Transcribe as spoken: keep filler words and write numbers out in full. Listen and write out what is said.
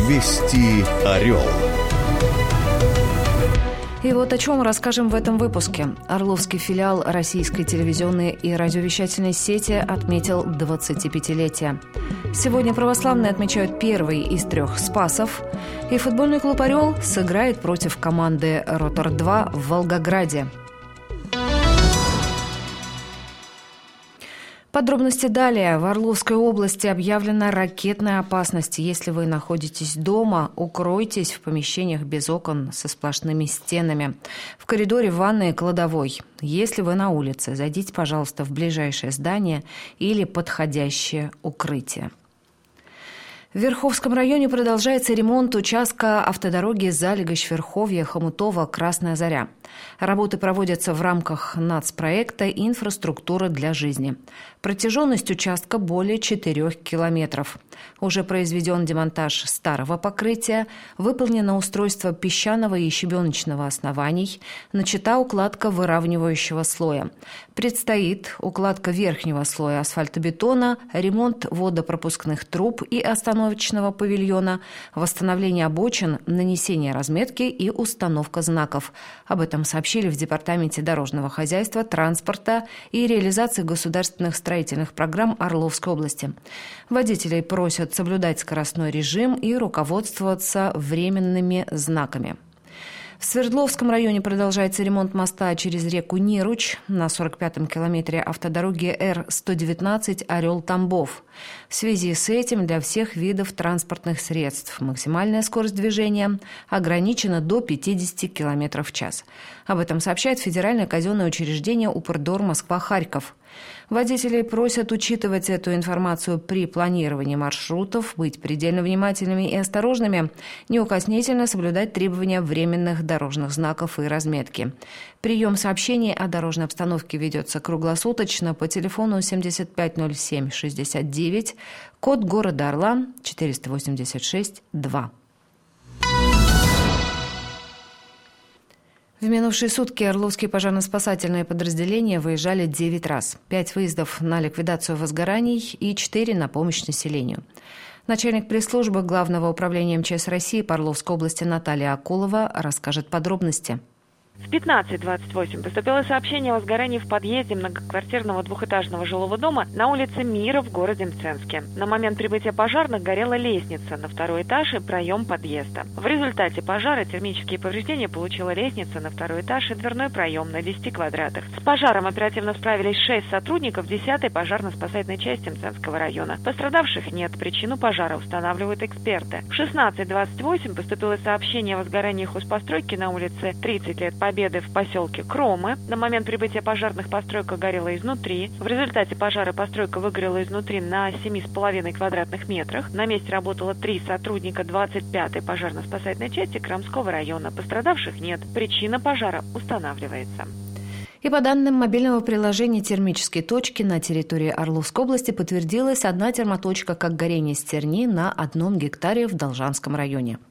Вести Орел. И вот о чем расскажем в этом выпуске. Орловский филиал российской телевизионной и радиовещательной сети отметил двадцатипятилетие. Сегодня православные отмечают первый из трех Спасов. И футбольный клуб «Орел» сыграет против команды «Ротор-два» в Волгограде. Подробности далее. В Орловской области объявлена ракетная опасность. Если вы находитесь дома, укройтесь в помещениях без окон со сплошными стенами. В коридоре, ванной, кладовой. Если вы на улице, зайдите, пожалуйста, в ближайшее здание или подходящее укрытие. В Верховском районе продолжается ремонт участка автодороги Залегощ-Верховье-Хомутово-Красная Заря. Работы проводятся в рамках нацпроекта «Инфраструктура для жизни». Протяженность участка более четырех километров. Уже произведен демонтаж старого покрытия, выполнено устройство песчаного и щебеночного оснований, начата укладка выравнивающего слоя. Предстоит укладка верхнего слоя асфальтобетона, ремонт водопропускных труб и остановочного павильона, восстановление обочин, нанесение разметки и установка знаков. Об этом сообщили в Департаменте дорожного хозяйства, транспорта и реализации государственных строительных программ Орловской области. Водителей просят соблюдать скоростной режим и руководствоваться временными знаками. В Свердловском районе продолжается ремонт моста через реку Неруч на сорок пятом километре автодороги Р сто девятнадцать Орел-Тамбов. В связи с этим для всех видов транспортных средств максимальная скорость движения ограничена до пятидесяти километров в час. Об этом сообщает Федеральное казенное учреждение «Упрдор Москва-Харьков». Водителей просят учитывать эту информацию при планировании маршрутов, быть предельно внимательными и осторожными, неукоснительно соблюдать требования временных дорожных знаков и разметки. Прием сообщений о дорожной обстановке ведется круглосуточно по телефону семьдесят пять ноль семь шестьдесят девять, код города Орла четыреста восемьдесят шесть два. В минувшие сутки орловские пожарно-спасательные подразделения выезжали девять раз. Пять выездов на ликвидацию возгораний и четыре на помощь населению. Начальник пресс-службы Главного управления эм че эс России по Орловской области Наталья Акулова расскажет подробности. В пятнадцать двадцать восемь поступило сообщение о возгорании в подъезде многоквартирного двухэтажного жилого дома на улице Мира в городе Мценске. На момент прибытия пожарных горела лестница на второй этаж и проем подъезда. В результате пожара термические повреждения получила лестница на второй этаж и дверной проем на десяти квадратах. С пожаром оперативно справились шесть сотрудников десятой пожарно-спасательной части Мценского района. Пострадавших нет, причину пожара устанавливают эксперты. В шестнадцать двадцать восемь поступило сообщение о возгорании хозпостройки на улице тридцать лет Победы в поселке Кромы. На момент прибытия пожарных постройка горела изнутри. В результате пожара постройка выгорела изнутри на семи с половиной квадратных метрах. На месте работало три сотрудника двадцать пятой пожарно-спасательной части Кромского района. Пострадавших нет. Причина пожара устанавливается. И по данным мобильного приложения «Термические точки» на территории Орловской области подтвердилась одна термоточка как горение стерни на одном гектаре в Должанском районе.